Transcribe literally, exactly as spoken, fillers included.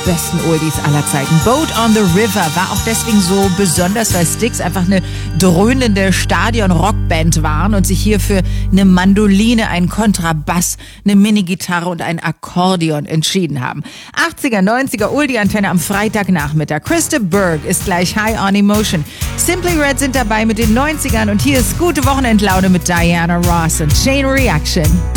besten Oldies aller Zeiten. Boat on the River war auch deswegen so besonders, weil Styx einfach eine dröhnende Stadion-Rockband waren und sich hier für eine Mandoline, einen Kontrabass, eine Minigitarre und ein Akkordeon entschieden haben. achtziger, neunziger Oldie-Antenne am Freitagnachmittag. Krista Berg ist gleich High on Emotion. Simply Red sind dabei mit den neunzigern und hier ist gute Wochenendlaune mit Diana Ross und Chain Reaction.